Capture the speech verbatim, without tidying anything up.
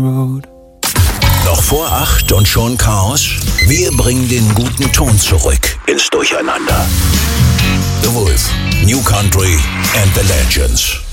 road. Noch vor acht und schon Chaos? Wir bringen den guten Ton zurück ins Durcheinander. The Wolf, New Country and the Legends.